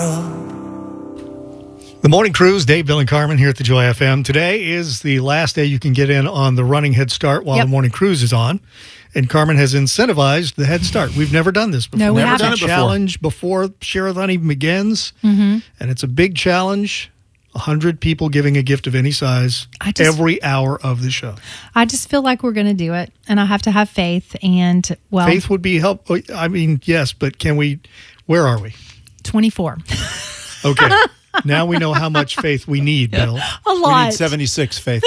The Morning Cruise, Dave, Bill, and Carmen here at the Joy FM. Today is the last day you can get in on the running Head Start while the Morning Cruise is on. And Carmen has incentivized the Head Start. We've never done this before. No, we haven't. haven't. It's a challenge before Share-a-thon even begins. Mm-hmm. And it's a big challenge. 100 people giving a gift of any size every hour of the show. I just feel like we're going to do it, and I have to have faith. And, well, faith would be helpful. I mean, yes, but can we, where are we? 24. Okay. Now we know how much faith we need, Bill. A lot. We need 76 faith.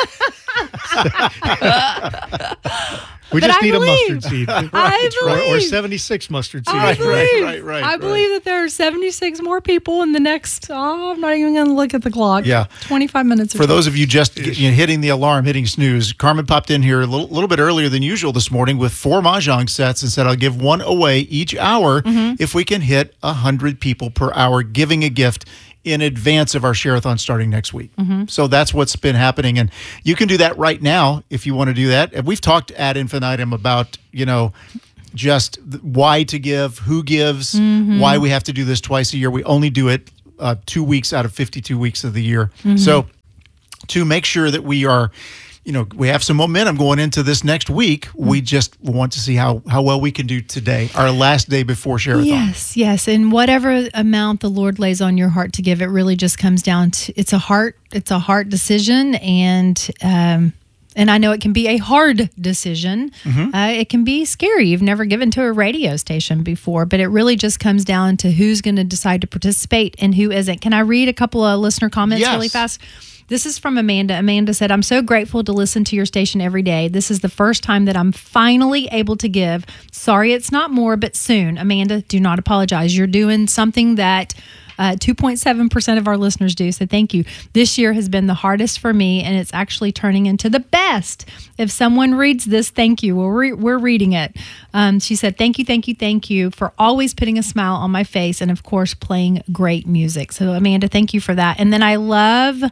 We just need believe. a mustard seed. I believe. Or 76 mustard seeds. I believe. Right. I believe that there are 76 more people in the next, I'm not even going to look at the clock. Yeah. 25 minutes. For those of you just hitting the alarm, hitting snooze, Carmen popped in here a little bit earlier than usual this morning with 4 Mahjong sets and said, I'll give one away each hour if we can hit 100 people per hour giving a gift in advance of our Share-a-thon starting next week. So that's what's been happening. And you can do that right now if you want to do that. And we've talked ad infinitum about, just why to give, who gives, why we have to do this twice a year. We only do it 2 weeks out of 52 weeks of the year. So to make sure that we are, we have some momentum going into this next week, we just want to see how well we can do today, our last day before Share-a-thon. Yes. And whatever amount the Lord lays on your heart to give, it really just comes down to, it's a heart decision. And I know it can be a hard decision. It can be scary. You've never given to a radio station before, but it really just comes down to who's going to decide to participate and who isn't. Can I read a couple of listener comments really fast? This is from Amanda. Amanda said, I'm so grateful to listen to your station every day. This is the first time that I'm finally able to give. Sorry it's not more, but soon. Amanda, do not apologize. You're doing something that 2.7% of our listeners do, so thank you. This year has been the hardest for me, and it's actually turning into the best. If someone reads this, thank you. We're reading it. She said, thank you for always putting a smile on my face and, of course, playing great music. So, Amanda, thank you for that. And then I love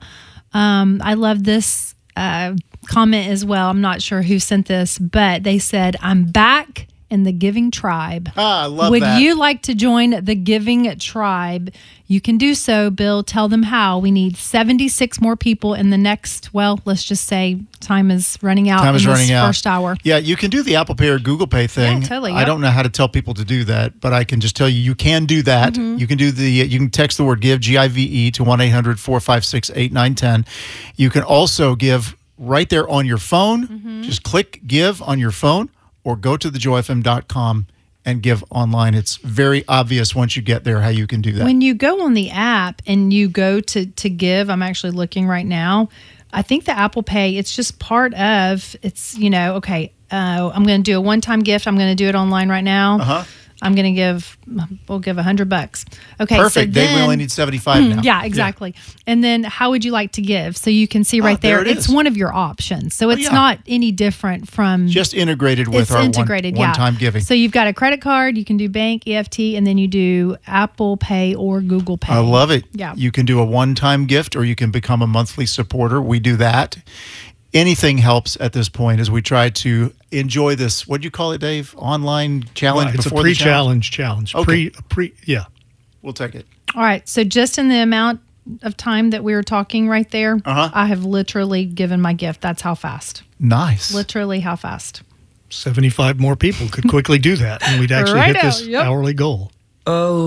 this comment as well. I'm not sure who sent this, but they said, I'm back in the Giving Tribe. I love Would that. you like to join the Giving Tribe? You can do so, Bill. Tell them how. We need 76 more people in the next, let's just say time is running out first hour. Yeah, you can do the Apple Pay or Google Pay thing. Yeah, totally. I don't know how to tell people to do that, but I can just tell you can do that. You can do you can text the word give, GIVE, to 1-800-456-8910. You can also give right there on your phone. Just click give on your phone, or go to thejoyfm.com and give online. It's very obvious once you get there how you can do that. When you go on the app and you go to give, I'm actually looking right now. I think the Apple Pay, it's just part of, it's, I'm going to do a one-time gift. I'm going to do it online right now. I'm going to we'll give $100. Okay. Perfect. So Dave, we only need 75 now. Yeah, exactly. Yeah. And then how would you like to give? So you can see right there, it's one of your options. So it's not any different from. Just integrated with our one-time giving. So you've got a credit card, you can do bank, EFT, and then you do Apple Pay or Google Pay. I love it. Yeah. You can do a one-time gift, or you can become a monthly supporter. We do that. Anything helps at this point as we try to enjoy this. What do you call it, Dave? Online challenge? It's a pre-challenge challenge. Okay. We'll take it. All right. So just in the amount of time that we were talking right there, I have literally given my gift. That's how fast. Nice. Literally how fast. 75 more people could quickly do that, and we'd actually hit this hourly goal. Oh.